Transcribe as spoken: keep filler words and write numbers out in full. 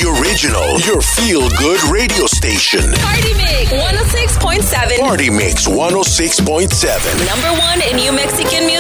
The original, your feel-good radio station. Party Mix one oh six point seven. Party Mix one oh six point seven. Number one in New Mexican